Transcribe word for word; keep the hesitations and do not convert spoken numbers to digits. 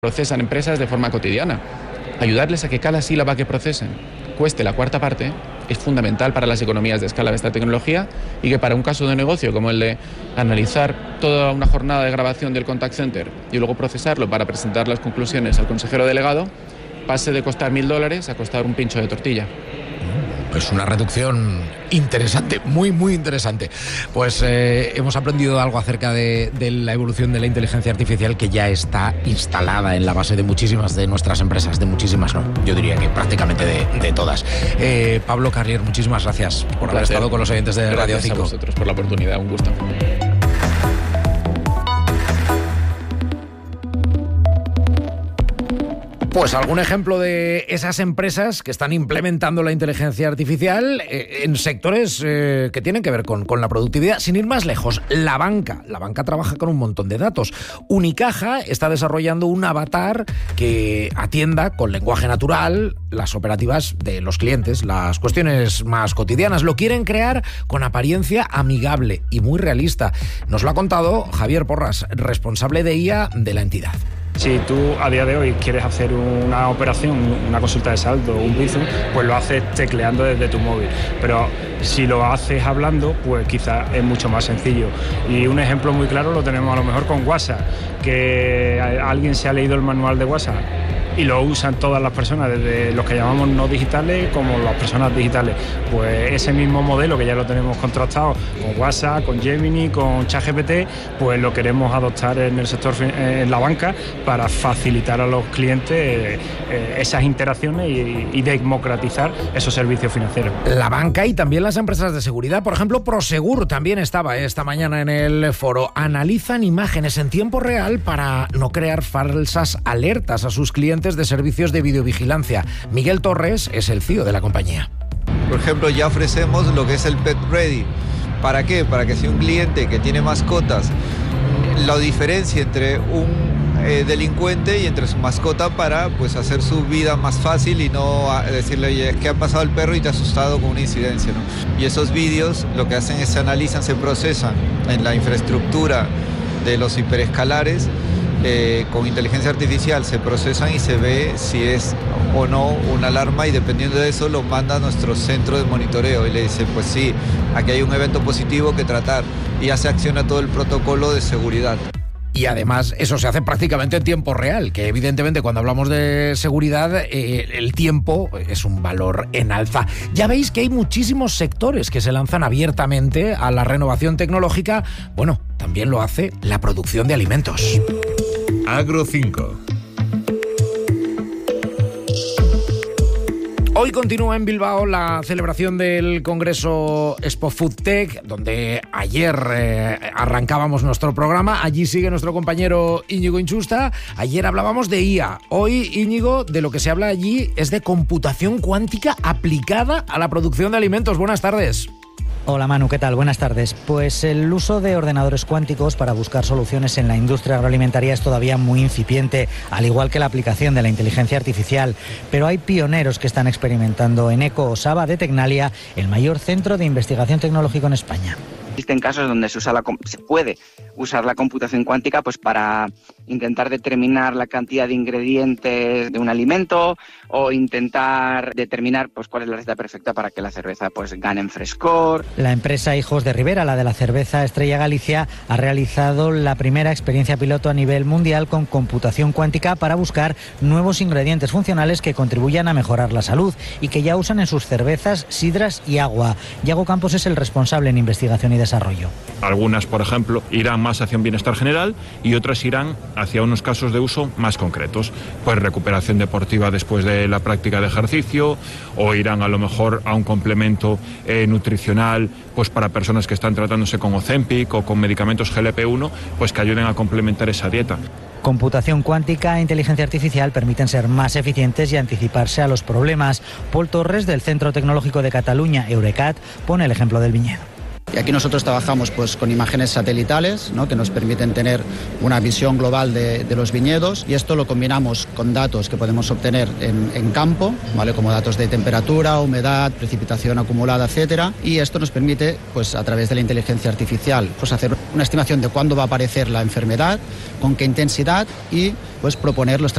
procesan empresas de forma cotidiana. Ayudarles a que cada sílaba que procesen cueste la cuarta parte es fundamental para las economías de escala de esta tecnología y que para un caso de negocio como el de analizar toda una jornada de grabación del contact center y luego procesarlo para presentar las conclusiones al consejero delegado, pase de costar mil dólares a costar un pincho de tortilla. Es una reducción interesante, muy, muy interesante. Pues eh, hemos aprendido algo acerca de, de la evolución de la inteligencia artificial que ya está instalada en la base de muchísimas de nuestras empresas, de muchísimas no, yo diría que prácticamente de, de todas. Eh, Pablo Carrier, muchísimas gracias por haber estado con los oyentes de Radio cinco. Gracias a vosotros por la oportunidad, un gusto. Pues algún ejemplo de esas empresas que están implementando la inteligencia artificial eh, en sectores eh, que tienen que ver con, con la productividad. Sin ir más lejos, la banca. La banca trabaja con un montón de datos. Unicaja está desarrollando un avatar que atienda con lenguaje natural las operativas de los clientes, las cuestiones más cotidianas. Lo quieren crear con apariencia amigable y muy realista. Nos lo ha contado Javier Porras, responsable de I A de la entidad. Si tú a día de hoy quieres hacer una operación, una consulta de saldo, un Bizum, pues lo haces tecleando desde tu móvil. Pero si lo haces hablando, pues quizás es mucho más sencillo. Y un ejemplo muy claro lo tenemos a lo mejor con WhatsApp, que alguien se ha leído el manual de WhatsApp y lo usan todas las personas, desde los que llamamos no digitales como las personas digitales. Pues ese mismo modelo que ya lo tenemos contrastado con WhatsApp, con Gemini, con ChatGPT, pues lo queremos adoptar en el sector, en la banca, para facilitar a los clientes eh, esas interacciones y, y democratizar esos servicios financieros. La banca y también las empresas de seguridad, por ejemplo, Prosegur también estaba esta mañana en el foro. Analizan imágenes en tiempo real para no crear falsas alertas a sus clientes de servicios de videovigilancia. Miguel Torres es el C E O de la compañía. Por ejemplo, ya ofrecemos lo que es el Pet Ready. ¿Para qué? Para que si un cliente que tiene mascotas lo diferencia entre un eh, delincuente y entre su mascota, para pues hacer su vida más fácil y no a, decirle, oye, es que ha pasado el perro y te ha asustado con una incidencia, ¿no? Y esos vídeos lo que hacen es se analizan, se procesan en la infraestructura de los hiperescalares. Eh, con inteligencia artificial se procesan y se ve si es o no una alarma, y dependiendo de eso lo manda a nuestro centro de monitoreo y le dice, pues sí, aquí hay un evento positivo que tratar, y ya se acciona todo el protocolo de seguridad. Y además eso se hace prácticamente en tiempo real, que evidentemente cuando hablamos de seguridad eh, el tiempo es un valor en alza. Ya veis que hay muchísimos sectores que se lanzan abiertamente a la renovación tecnológica. Bueno, también lo hace la producción de alimentos. Agro cinco. Hoy continúa en Bilbao la celebración del Congreso Expo Foodtech, donde ayer eh, arrancábamos nuestro programa. Allí sigue nuestro compañero Íñigo Inchusta. Ayer hablábamos de I A. Hoy, Íñigo, de lo que se habla allí es de computación cuántica aplicada a la producción de alimentos. Buenas tardes. Hola Manu, ¿qué tal? Buenas tardes. Pues el uso de ordenadores cuánticos para buscar soluciones en la industria agroalimentaria es todavía muy incipiente, al igual que la aplicación de la inteligencia artificial. Pero hay pioneros que están experimentando en Eco Osaba de Tecnalia, el mayor centro de investigación tecnológico en España. Existen casos donde se, usa la, se puede usar la computación cuántica pues para intentar determinar la cantidad de ingredientes de un alimento, o intentar determinar pues cuál es la receta perfecta para que la cerveza pues gane en frescor. La empresa Hijos de Ribera, la de la cerveza Estrella Galicia, ha realizado la primera experiencia piloto a nivel mundial con computación cuántica para buscar nuevos ingredientes funcionales que contribuyan a mejorar la salud y que ya usan en sus cervezas, sidras y agua. Yago Campos es el responsable en investigación y desarrollo. Algunas, por ejemplo, irán más hacia un bienestar general y otras irán hacia unos casos de uso más concretos, pues recuperación deportiva después de la práctica de ejercicio, o irán a lo mejor a un complemento eh, nutricional pues para personas que están tratándose con Ozempic o con medicamentos G L P uno, pues que ayuden a complementar esa dieta. Computación cuántica e inteligencia artificial permiten ser más eficientes y anticiparse a los problemas. Paul Torres, del Centro Tecnológico de Cataluña, Eurecat, pone el ejemplo del viñedo. Y aquí nosotros trabajamos pues con imágenes satelitales, ¿no?, que nos permiten tener una visión global de, de los viñedos, y esto lo combinamos con datos que podemos obtener en, en campo, ¿vale?, como datos de temperatura, humedad, precipitación acumulada, etcétera, y esto nos permite, pues a través de la inteligencia artificial, pues hacer una estimación de cuándo va a aparecer la enfermedad, con qué intensidad, y pues proponer los tratamientos